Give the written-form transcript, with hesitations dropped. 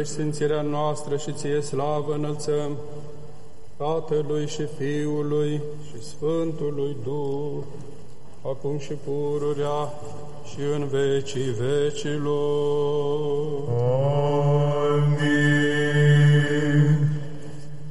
sfințirea noastră și ție slavă înălțăm, Tatălui și Fiului și Sfântului Duh, acum și pururea și în vecii vecilor.